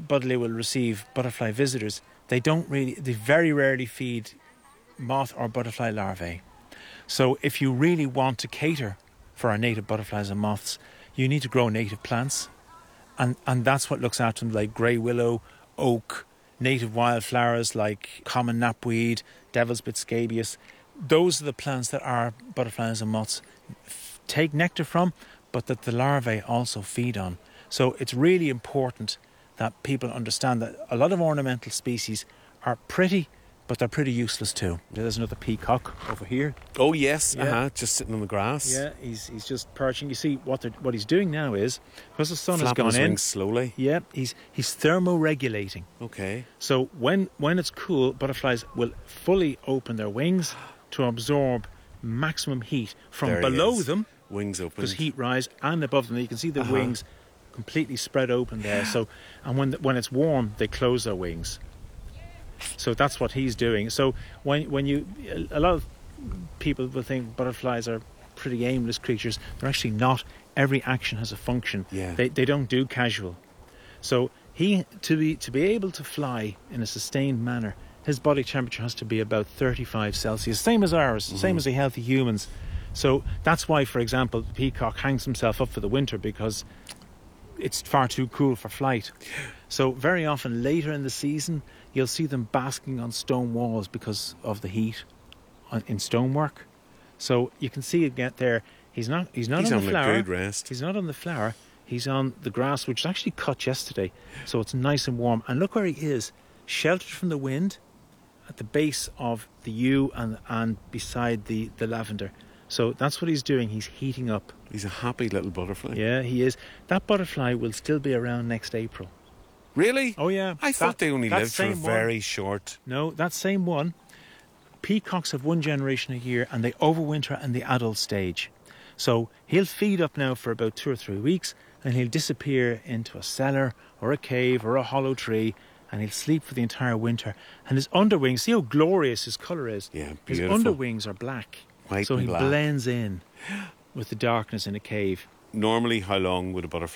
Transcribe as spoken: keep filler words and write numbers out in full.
Buddleia will receive butterfly visitors, they don't really, they very rarely feed moth or butterfly larvae. So if you really want to cater for our native butterflies and moths, you need to grow native plants. And and that's what looks after them, like grey willow, oak, native wildflowers like common knapweed, devil's bit scabious. Those are the plants that our butterflies and moths f- take nectar from, but that the larvae also feed on. So it's really important that people understand that a lot of ornamental species are pretty, but they're pretty useless too. There's another peacock over here. Oh yes, Yeah. uh-huh, just sitting on the grass. Yeah, he's he's just perching. You see, what they're- what he's doing now is, because the sun Flapping has his gone in, wings slowly. yeah, he's he's thermoregulating. Okay. So when when it's cool, butterflies will fully open their wings to absorb maximum heat from There he below is. them, Wings open. because heat rise, and above them. You can see the Uh-huh. wings completely spread open there. So, and when the, when it's warm, they close their wings. So that's what he's doing. So when when you, a lot of people will think butterflies are pretty aimless creatures. They're actually not. Every action has a function. Yeah. They they don't do casual. So he to be to be able to fly in a sustained manner, his body temperature has to be about thirty-five Celsius, same as ours, Mm-hmm. same as the healthy humans. So that's why, for example, the peacock hangs himself up for the winter, because it's far too cool for flight. So very often later in the season, you'll see them basking on stone walls because of the heat on, in stonework. So you can see it get there. He's not. He's not He's on on the a flower. good rest. He's not on the flower. He's on the grass, which was actually cut yesterday. So it's nice and warm. And look where he is, sheltered from the wind, at the base of the yew and and beside the the lavender. So that's what he's doing. He's heating up. He's a happy little butterfly. Yeah, he is. That butterfly will still be around next April. Really? Oh yeah. I thought That- they only that lived for a same one- very short. No, that same one. Peacocks have one generation a year, and they overwinter in the adult stage. So he'll feed up now for about two or three weeks, and he'll disappear into a cellar or a cave or a hollow tree, and he'll sleep for the entire winter. And his underwings, see how glorious his colour is? Yeah, His beautiful. underwings are black. White so and he black. blends in with the darkness in a cave. Normally, how long would a butterfly